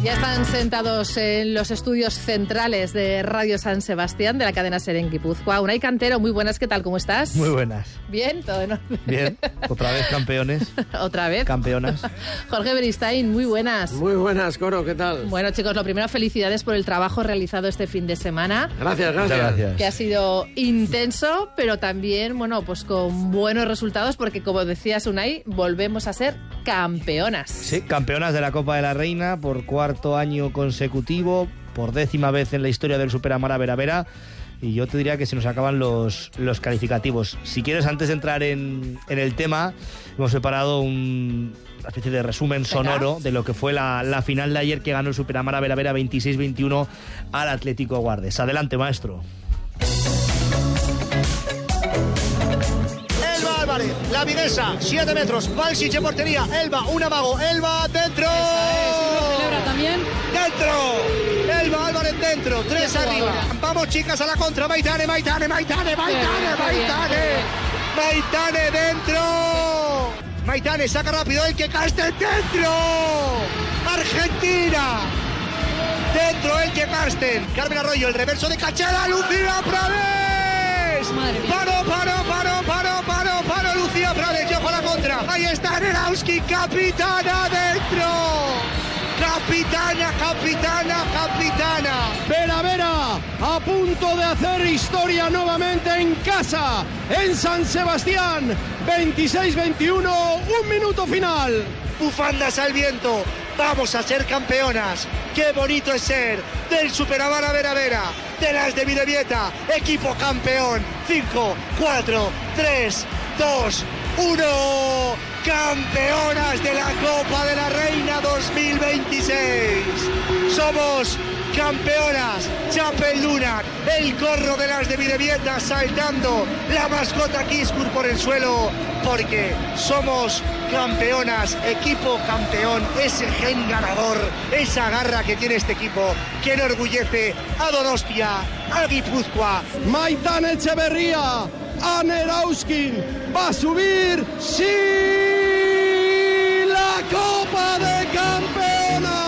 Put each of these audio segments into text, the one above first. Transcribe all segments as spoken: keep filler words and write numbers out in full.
Ya están sentados en los estudios centrales de Radio San Sebastián, de la cadena SER en Guipúzcoa. Unai Cantero, muy buenas, ¿qué tal? ¿Cómo estás? Muy buenas. ¿Bien? ¿Todo en orden? Bien. ¿Otra vez campeones? ¿Otra vez? Campeonas. Jorge Beristain, muy buenas. Muy buenas, Coro, ¿qué tal? Bueno, chicos, lo primero, felicidades por el trabajo realizado este fin de semana. Gracias, gracias. gracias. Que ha sido intenso, pero también, bueno, pues con buenos resultados, porque como decías, Unai, volvemos a ser campeonas. Sí, campeonas de la Copa de la Reina por cuarto año consecutivo, por décima vez en la historia del Superamara Vera Vera. Y yo te diría que se nos acaban los, los calificativos. Si quieres, antes de entrar en, en el tema, hemos preparado un, una especie de resumen sonoro de lo que fue la, la final de ayer, que ganó el Superamara Vera Vera veintiséis veintiuno al Atlético Guardes. Adelante, maestro. Elba Álvarez, la Vinesa, siete metros, Valsic en portería, Elba, un amago, Elba dentro. También. ¡Dentro! Elba Álvarez dentro, tres arriba. Vamos, chicas, a la contra. Maitane, Maitane, Maitane, Maitane, Maitane. Maitane dentro. Maitane saca rápido el que caste dentro. Argentina. Dentro el que Carsten. Carmen Arroyo, el reverso de Cachela. Lucía Prades. Paro, paro, paro, paro, paro, paro. Lucía Prades, yo para la contra. Ahí está Nerauski, capitana dentro. Capitana, capitana, capitana. Vera Vera a punto de hacer historia nuevamente en casa, en San Sebastián. veintiséis veintiuno, un minuto final. Bufandas al viento. Vamos a ser campeonas. Qué bonito es ser del Superamara Vera Vera, de las de Videvieta. Equipo campeón. cinco, cuatro, tres, dos, uno. Campeonas de la Copa de la Reina dos mil veintiséis. Somos campeonas. Chapel Luna, el corro de las de Videvieta saltando, la mascota Kiskur por el suelo, porque somos campeonas, equipo campeón, ese gen ganador, esa garra que tiene este equipo, que enorgullece a Donostia, a Guipúzcoa. Maitane Echeverría, a Nerauski, va a subir, sí, la Copa de Campeonas.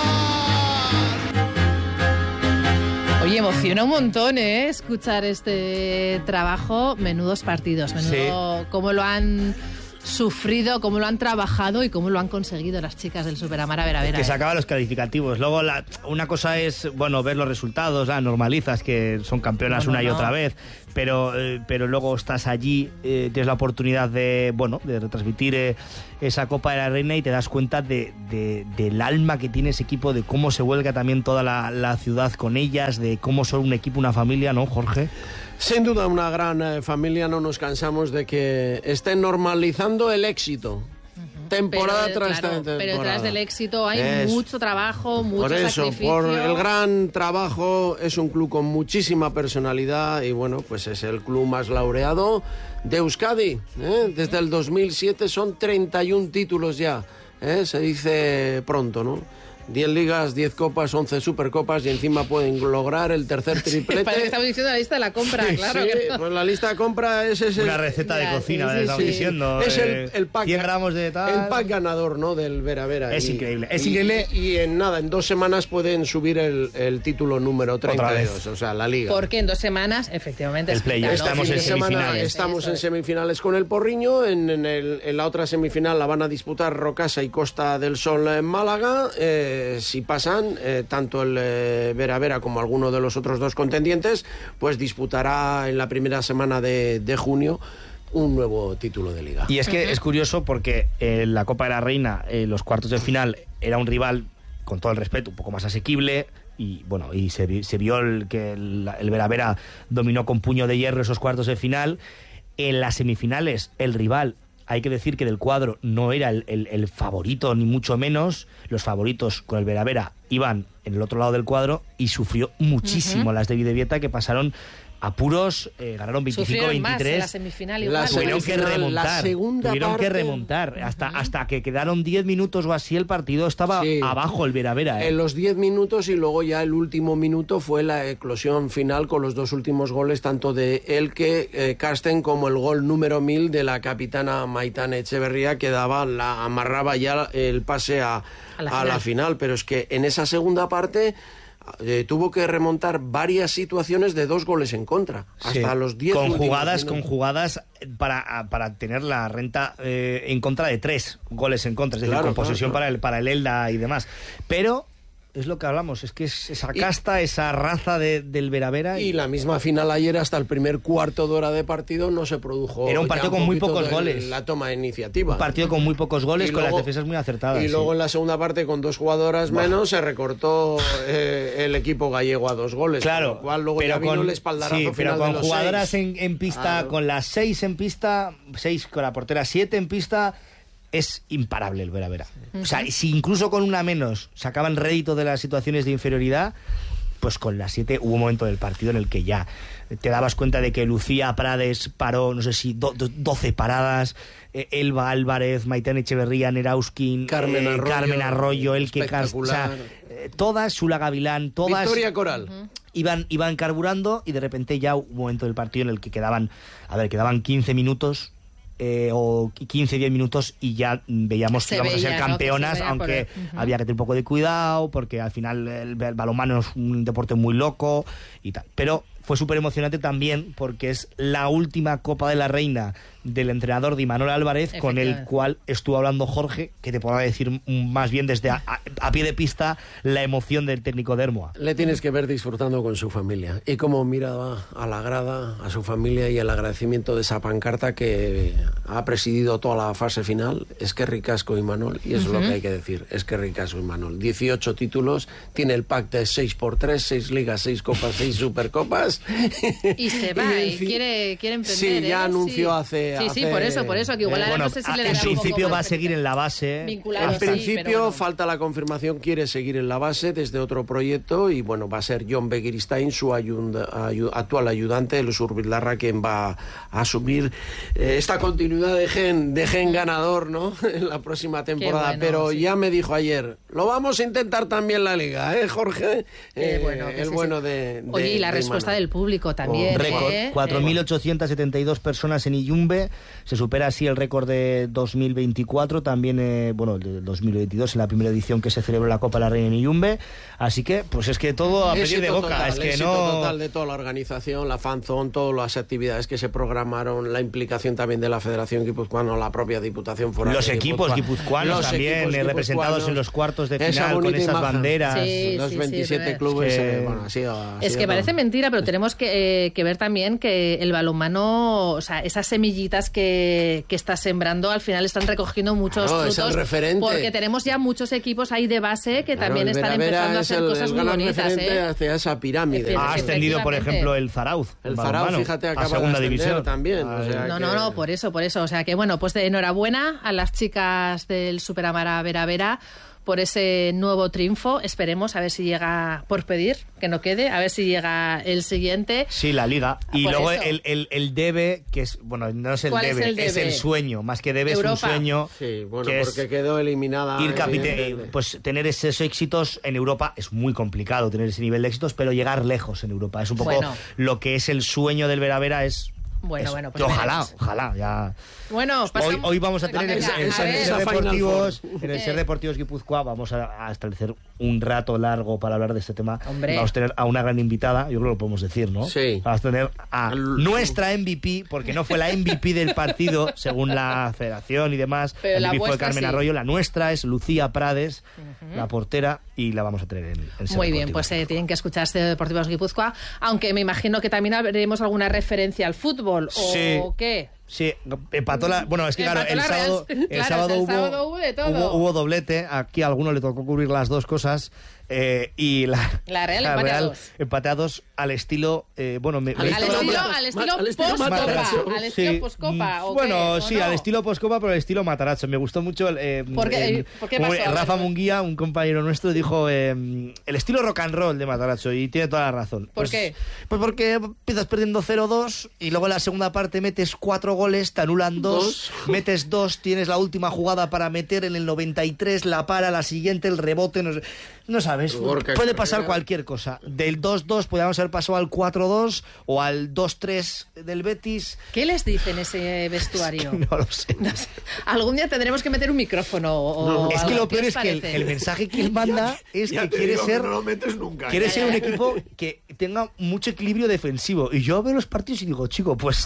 Oye, emociona un montón, ¿eh? Escuchar este trabajo. Menudos partidos, menudo sí. Cómo lo han sufrido, cómo lo han trabajado y cómo lo han conseguido las chicas del Superamara Vera Vera. Que ¿eh? se acaban los calificativos. Luego, la, una cosa es, bueno, ver los resultados, la normalizas que son campeonas no, no, una y no. otra vez, pero, eh, pero luego estás allí, eh, tienes la oportunidad de, bueno, de retransmitir eh, esa Copa de la Reina y te das cuenta de, de, del alma que tiene ese equipo, de cómo se vuelca también toda la, la ciudad con ellas, de cómo son un equipo, una familia, ¿no, Jorge? Sin duda una gran eh, familia, no nos cansamos de que estén normalizando el éxito. Uh-huh. Temporada pero, tras claro, temporada. Pero detrás del éxito hay es, mucho trabajo, mucho por eso, sacrificio. Por el gran trabajo, es un club con muchísima personalidad y bueno, pues es el club más laureado de Euskadi. ¿eh? Desde el dos mil siete son treinta y un títulos ya. ¿eh? Se dice pronto, ¿no? diez ligas, diez copas, once supercopas y encima pueden lograr el tercer triplete. Parece que estamos diciendo la lista de la compra, sí, claro. Sí, que no. pues la lista de compra es ese. Una receta de cocina, sí, sí, estamos sí. diciendo. Es eh, el, el pack. cien gramos de tal. El pack ganador, ¿no? Del Vera Vera. Es y, increíble, es y, increíble. Y, y en nada, en dos semanas pueden subir el, el título número treinta y dos, o sea, la liga. Porque en dos semanas, efectivamente, el play, estamos en semifinales. Estamos en semifinales con el Porriño. En, en, el, en la otra semifinal la van a disputar Rocasa y Costa del Sol en Málaga. Eh, si pasan, eh, tanto el eh, Vera Vera como alguno de los otros dos contendientes, pues disputará en la primera semana de, de junio un nuevo título de liga. Y es que uh-huh. es curioso porque eh, la Copa de la Reina, eh, los cuartos de final, era un rival, con todo el respeto, un poco más asequible. Y bueno, y se, se vio el, que el, el Vera Vera dominó con puño de hierro esos cuartos de final. En las semifinales, el rival, hay que decir que del cuadro no era el, el, el favorito, ni mucho menos. Los favoritos con el Vera Vera iban en el otro lado del cuadro y sufrió muchísimo uh-huh. las de Videvieta, que pasaron apuros, eh, ganaron veinticinco veintitrés. Más en la semifinal igual. La Tuvieron que semifinal, remontar. la segunda tuvieron parte. que remontar. Hasta, hasta que quedaron diez minutos o así, el partido estaba Sí. abajo el Vera Vera. ¿eh? En los diez minutos y luego ya el último minuto fue la eclosión final con los dos últimos goles, tanto de Elke eh, Carsten como el gol número mil de la capitana Maitane Echeverría, que daba, la amarraba ya el pase a, A la a la final. Pero es que en esa segunda parte eh, tuvo que remontar varias situaciones de dos goles en contra, Sí. hasta los diez con últimos jugadas minutos. con jugadas para, para tener la renta eh, en contra de tres goles en contra, es decir, Claro, con claro, posesión claro. para el para el Elda y demás. Pero es lo que hablamos, es que es esa casta, esa raza de, del Vera Vera. Y la misma final ayer, hasta el primer cuarto de hora de partido, no se produjo. Era un partido ya con muy poquito pocos de goles. La toma de iniciativa. Un partido con muy pocos goles, Y con luego- las defensas muy acertadas. Y sí. luego en la segunda parte, con dos jugadoras menos, se recortó eh, el equipo gallego a dos goles. Claro, con lo cual luego pero ya vino con, el espaldarazo sí, final pero de con los jugadoras seis. en, en pista, Claro. con las seis en pista, seis con la portera, siete en pista, es imparable el Vera Vera. O sea, si incluso con una menos sacaban rédito de las situaciones de inferioridad, pues con las siete hubo un momento del partido en el que ya te dabas cuenta de que Lucía Prades paró, no sé si do, do, doce paradas, eh, Elba Álvarez, Maitane Echeverría, Nerauskin, Carmen eh, Arroyo, Carmen Arroyo, el que Cas- o sea, espectacular. eh, todas, Sula Gavilán, todas Victoria Coral. iban, iban carburando y de repente ya hubo un momento del partido en el que quedaban, a ver, quedaban quince minutos eh, o quince diez minutos y ya veíamos Se que íbamos a veía, ser ¿no? campeonas, Que se veía por aunque el- Ujú. había que tener un poco de cuidado porque al final el, el balonmano es un deporte muy loco y tal. Pero fue súper emocionante también porque es la última Copa de la Reina del entrenador de Imanol Álvarez, con el Efectivamente. cual estuvo hablando Jorge, que te podrá decir mm, más bien desde a, a- a pie de pista la emoción del técnico de Hermoa. Le tienes que ver disfrutando con su familia y cómo miraba a la grada, a su familia, y el agradecimiento de esa pancarta que ha presidido toda la fase final. Es que ricasco Imanol, y eso es lo que hay que decir, es que ricasco Imanol. dieciocho títulos, tiene el pack de seis por tres, seis ligas, seis copas, seis supercopas. Y se va, y, en fin, quiere, quiere emprender. Sí, ya ¿eh? anunció Sí. hace... Sí, sí, hace- por eso, por eso, que igual eh, ahora Bueno, no sé si a- le en dará un poco principio más va a seguir en la base. vinculado, En sí, principio pero bueno. falta la confirmación, quiere seguir en la base desde otro proyecto, y bueno, va a ser John Begiristain, su ayuda- ayu- actual ayudante, el Urbilarra, quien va a asumir eh, esta continuidad de gen, de gen ganador, ¿no? En la próxima temporada. bueno, Pero sí. ya me dijo ayer, lo vamos a intentar también la liga, ¿eh, Jorge? Qué Eh, bueno, que el sí, bueno sí. de, de- Oye, y la de respuesta Imanol. del público también. Récord, ¿eh? cuatro mil ochocientas setenta y dos personas en Iyumbe, se supera así el récord de dos mil veinticuatro, también, eh, bueno, el de dos mil veintidós, en la primera edición que se celebró la Copa de la Reina en Iyumbe, así que, pues es que todo a pedir Éxito de boca, total, es que éxito no... total de toda la organización, la fanzone, todas las actividades que se programaron, la implicación también de la Federación Guipuzcoana, la propia Diputación Foral. Los de equipos Guipúzcoa. guipuzcoanos Los también, equipos eh, representados guipuzcoanos. en los cuartos de Esa final con bonita esas imagen. banderas. Sí, Los sí, veintisiete sí, clubes, que- eh, bueno, ha sido- ha Es sido que todo. parece mentira, pero tenemos que, eh, que ver también que el balonmano, o sea, esas semillitas que, que está sembrando, al final están recogiendo muchos Claro, es el frutos. referente. Porque tenemos ya muchos equipos ahí de base que Claro, también el están Vera Vera empezando a es hacer el- cosas el muy gran bonitas. referente ¿eh? hacia esa pirámide. Ha ascendido, por Efectivamente. ejemplo, el Zarauz. El balonmano, Zarauz, fíjate, a acaba de segunda ascender división. también, o Ay. sea, No, que- no, no, por eso, por eso. O sea que bueno, pues de enhorabuena a las chicas del Superamara Vera Vera por ese nuevo triunfo. Esperemos a ver si llega por pedir, que no quede, a ver si llega el siguiente. Sí, la liga. Y Por luego eso. el, el, el debe, que es, bueno, no es el ¿Cuál es debe, el es debe? el sueño. Más que debe es Europa. un sueño. Sí, bueno, que es porque quedó eliminada. ir capite- evidentemente. eh, pues tener esos éxitos en Europa es muy complicado, tener ese nivel de éxitos, pero llegar lejos en Europa. Es un poco Bueno. lo que es el sueño del Vera Vera, es... Bueno, es- bueno, pues que ojalá, veremos. ojalá, ya... Bueno, Hoy, pasamos- hoy vamos a tener en, Venga, en- en a ver. Ser Esa Final Deportivos, Four. en el Eh. Ser Deportivos Guipúzcoa vamos a, a establecer un rato largo para hablar de este tema. Hombre. Vamos a tener a una gran invitada, yo creo que lo podemos decir, ¿no? Sí. Vamos a tener a Al- nuestra M V P, porque no fue la M V P del partido, según la federación y demás. Pero la la M V P fue vuestra Carmen sí. Arroyo, la nuestra es Lucía Prades, la portera, y la vamos a tener en, en Ser Muy bien, Deportivos. pues eh, tienen que escucharse de Deportivos Guipúzcoa, aunque me imagino que también haremos alguna referencia al fútbol, ¿o Sí. qué? Sí, empató la... Bueno, es que claro, Empató el la Real. sábado, el Claro, sábado, el hubo, sábado hubo de todo. Hubo, hubo doblete. Aquí a alguno le tocó cubrir las dos cosas. Eh, y la, La Real empate a dos. empate a dos al estilo... Eh, bueno, me, Al me Al hizo- estilo, Matarazzo. al estilo Al estilo post-copa. Matarazzo. Al estilo Sí. post-copa. ¿o Bueno, qué? ¿O sí, no? al estilo post-copa, pero al estilo Matarazzo. Me gustó mucho el... Eh, ¿Por qué? el- ¿Por qué como pasó? Rafa Munguía, un compañero nuestro, dijo eh, el estilo rock and roll de Matarazzo, y tiene toda la razón. ¿Por Pues- qué? Pues porque empiezas perdiendo cero dos y luego en la segunda parte metes cuatro goles, te anulan dos, Dos. metes dos, tienes la última jugada para meter en el noventa y tres, la para, la siguiente, el rebote, no, sé- no sabes, Gorka puede pasar Carrera. cualquier cosa. Del dos dos podríamos haber pasado al cuatro dos o al dos tres del Betis. ¿Qué les dice en ese vestuario? No lo sé. No sé. Algún día tendremos que meter un micrófono o Es que algo. lo ¿Qué peor os es que el, parece? el mensaje que él manda es Ya que te quiere digo ser que no lo metes nunca. quiere Ya, ser ya, un ya. equipo que tenga mucho equilibrio defensivo. Y yo veo los partidos y digo, chico, pues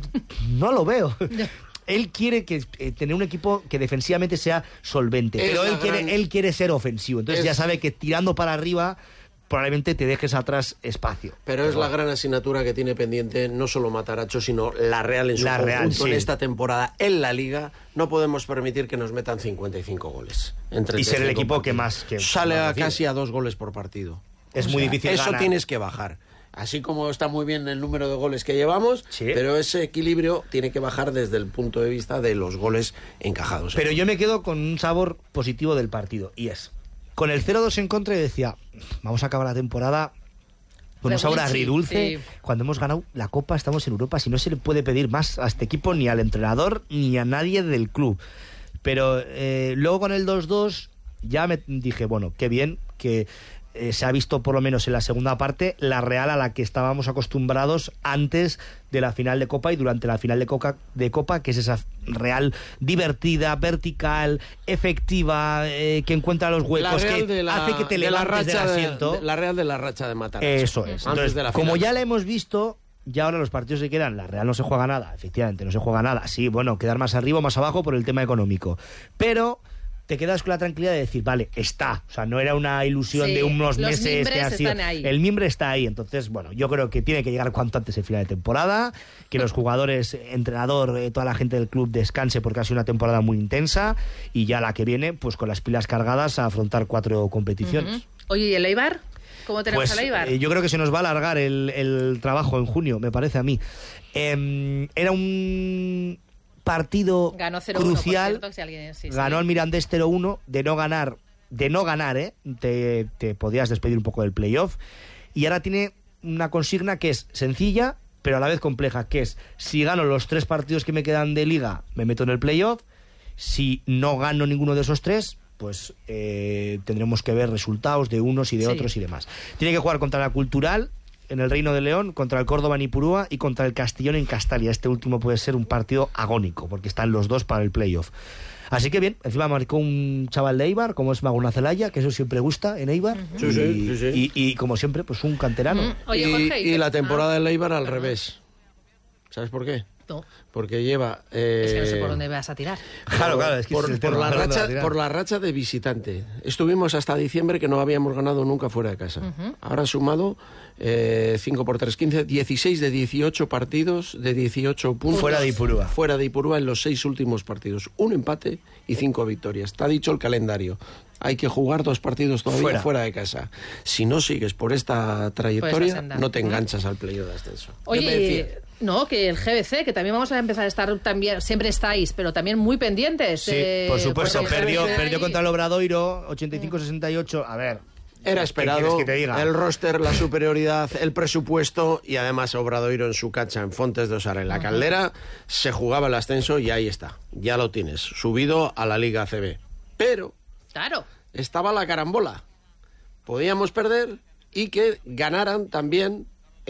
no lo veo. Él quiere que eh, tener un equipo que defensivamente sea solvente, Es pero la él quiere, gran- él quiere ser ofensivo. Entonces Es- ya sabe que tirando para arriba probablemente te dejes atrás espacio. Pero es la gran asignatura que tiene pendiente no solo Matarazzo, sino la Real en su La Real, conjunto sí. en esta temporada en la Liga. No podemos permitir que nos metan cincuenta y cinco goles. entre Y ser el treinta y cinco equipo que partidos. más- que Sale más a recibe. casi a dos goles por partido. Es muy difícil Eso ganar. tienes que bajar. Así como está muy bien el número de goles que llevamos, Sí. pero ese equilibrio tiene que bajar desde el punto de vista de los goles encajados. Pero yo me quedo con un sabor positivo del partido, y es, con el cero dos en contra, yo decía, vamos a acabar la temporada con un sabor Regulinchi, agridulce. sí. Cuando hemos ganado la Copa, estamos en Europa, si no se le puede pedir más a este equipo, ni al entrenador, ni a nadie del club. Pero eh, luego con el dos dos ya me dije, bueno, qué bien que eh, se ha visto por lo menos en la segunda parte la Real a la que estábamos acostumbrados antes de la final de Copa y durante la final de Copa, de Copa que es esa Real divertida, vertical, efectiva, eh, que encuentra los la huecos, Real que de la, hace que te de la levantes del racha de- asiento. de- la Real de la racha de Matarazzo. Eso es. Antes Entonces, de la como final. ya la hemos visto, ya ahora los partidos se quedan. La Real no se juega nada, efectivamente, no se juega nada. Sí, bueno, quedar más arriba o más abajo por el tema económico. Pero te quedas con la tranquilidad de decir, vale, está. O sea, no era una ilusión Sí, de unos los meses que mimbres ha sido. están ahí. El mimbre está ahí. Entonces, bueno, yo creo que tiene que llegar cuanto antes el final de temporada, que los jugadores, entrenador, eh, toda la gente del club descanse porque ha sido una temporada muy intensa y ya la que viene, pues con las pilas cargadas a afrontar cuatro competiciones. Ujú. Oye, ¿y el Eibar? ¿Cómo tenemos Pues al Eibar? eh, yo creo que se nos va a alargar el, el trabajo en junio, me parece a mí. Em, era un partido Ganó cero uno, crucial. por cierto, si alguien- sí, sí. Ganó al Mirandés cero uno. De no ganar, de no ganar, ¿eh? te, te podías despedir un poco del playoff. Y ahora tiene una consigna que es sencilla, pero a la vez compleja, que es, si gano los tres partidos que me quedan de liga, me meto en el playoff. Si no gano ninguno de esos tres, pues eh, tendremos que ver resultados de unos y de Sí. otros y demás. Tiene que jugar contra la Cultural en el Reino de León, contra el Córdoba en Ipurúa y contra el Castellón en Castalia. Este último puede ser un partido agónico, porque están los dos para el playoff. Así que bien, encima marcó un chaval de Eibar, como es Maguna Zelaya, que eso siempre gusta en Eibar. Sí, y, sí, sí, sí. y- y, como siempre, pues un canterano. Mm. Oye, y, Jorge, y qué- la temporada ah, del Eibar al revés. ¿Sabes por qué? no, Porque lleva... eh, es que no sé por dónde vas a tirar. Claro, claro, es que por, ese es el por tema, la hablando de racha, tirar. por la racha de visitante. Estuvimos hasta diciembre que no habíamos ganado nunca fuera de casa. Ahora ha sumado eh, cinco por tres, quince, dieciséis de dieciocho partidos, de dieciocho puntos. Fuera de Ipurúa. Fuera de Ipurúa en los seis últimos partidos. Un empate y cinco victorias. Está dicho el calendario. Hay que jugar dos partidos todavía Fuera. fuera, de casa. Si no sigues por esta trayectoria, senda. no te Ujú. enganchas al playoff de ascenso. ¿Qué me Oye, decías? no, que el G B C, que también vamos a empezar a estar también, siempre estáis, pero también muy pendientes. Sí, eh, por supuesto, porque el perdió, G B C perdió ahí- contra el Obradoiro, ochenta y cinco sesenta y ocho. A ver, Era ¿qué esperado quieres que te diga? el roster, la superioridad, el presupuesto y además Obradoiro en su cancha en Fontes de Osara, en la Caldera, se jugaba el ascenso y ahí está, ya lo tienes, subido a la Liga A C B. Pero Claro. estaba la carambola, podíamos perder y que ganaran también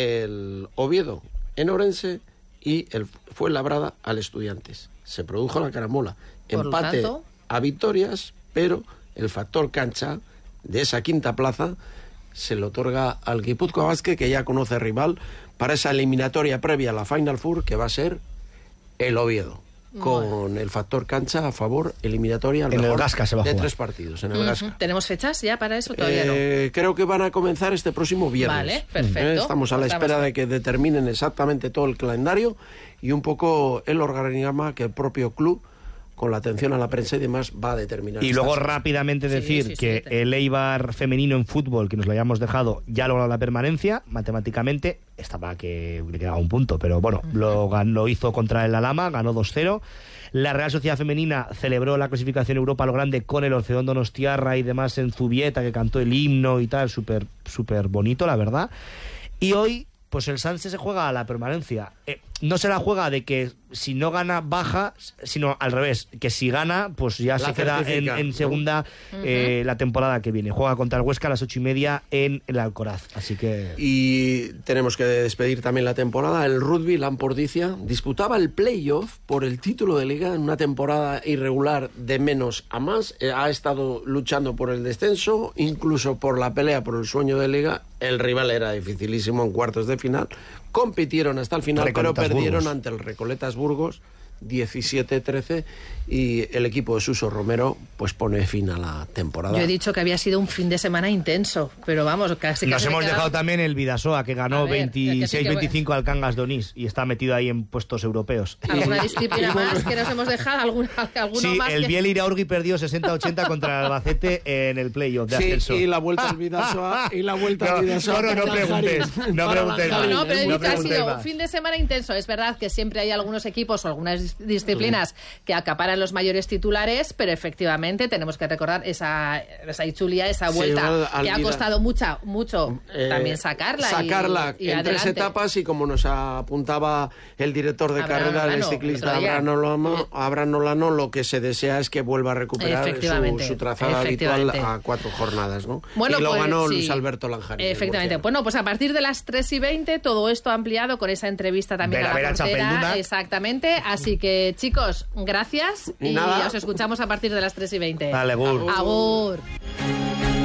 el Oviedo en Orense y el Fuenlabrada al Estudiantes. Se produjo la carambola, Por lo empate tanto- a victorias, pero el factor cancha de esa quinta plaza se le otorga al Guipúzcoa Basket, que ya conoce rival, para esa eliminatoria previa a la Final Four, que va a ser el Oviedo. con el factor cancha a favor, eliminatoria al en mejor el Gasca se va a de jugar. tres partidos, en el Uh-huh. Gasca. ¿Tenemos fechas ya para eso? Todavía Eh, creo que van a comenzar este próximo viernes. Vale, perfecto. Eh, Estamos a la Estamos- espera de que determinen exactamente todo el calendario y un poco el organigrama que el propio club, con la atención a la prensa y demás, va a determinar. Y luego estas- rápidamente Sí, decir sí, sí, que te- el Eibar femenino en fútbol, que nos lo hayamos dejado, ya ha logrado la permanencia matemáticamente. Estaba que le quedaba un punto, pero bueno, lo, gan- lo hizo contra el Alhama, ganó dos cero. La Real Sociedad Femenina celebró la clasificación Europa a lo grande con el Orfeón Donostiarra y demás en Zubieta, que cantó el himno y tal, súper súper bonito, la verdad. Y hoy, pues el Sanse se juega a la permanencia. Eh, no se la juega de que si no gana baja, sino al revés, que si gana, pues ya La se queda en, certifica, en ¿no? segunda eh, la temporada que viene. Juega contra el Huesca a las ocho y media en el Alcoraz. Así que... Y tenemos que despedir también la temporada. El rugby, Lampordicia, disputaba el playoff por el título de liga en una temporada irregular de menos a más. Eh, ha estado luchando por el descenso, incluso por la pelea por el sueño de liga. El rival era dificilísimo en cuartos de final. Compitieron hasta el final, pero Recoletas perdieron Burgos. ante el Recoletas Burgos diecisiete trece y el equipo de Suso Romero pues pone fin a la temporada. Yo he dicho que había sido un fin de semana intenso, pero vamos, casi Nos casi me hemos he quedado- dejado también el Vidasoa, que A ganó ver, que sí que veintiséis voy- veinticinco al Cangas de Onís y está metido ahí en puestos europeos. ¿Alguna disciplina más que nos hemos dejado? ¿Alguna, alguno Sí, más? el que- Biel Iraurgi perdió sesenta ochenta contra el Albacete en el playoff de Sí, ascenso. y la vuelta al Vidasoa y la vuelta No, al Vidasoa. no, no, no para preguntes, Lanjarín. no Para preguntes No, más. Lanjarín, no, pero he ¿eh? dicho No que ha preguntes sido más. un fin de semana intenso. Es verdad que siempre hay algunos equipos o algunas disciplinas que acaparan los mayores titulares, pero efectivamente tenemos que recordar esa, esa Itzulia, esa Sí, vuelta igual, que ha Alvira. costado mucha, mucho Eh, también sacarla. y- sacarla y en tres adelante. etapas y como nos apuntaba el director de Abraham carrera, el Olano, ciclista el otro día. Abraham Olano, Abraham Olano, lo que se desea es que vuelva a recuperar su, Efectivamente, su trazada habitual efectivamente. a cuatro jornadas, ¿no? Bueno, y lo pues, ganó sí. Luis Alberto Lanjarín. el Efectivamente. murciano. Bueno, pues a partir de las tres y veinte, todo esto ampliado con esa entrevista también Vera, a la Vera portera. Chapelduna. Exactamente. Así que, chicos, gracias y Nada. os escuchamos a partir de las tres y veinte. Dale, Gur. Agur.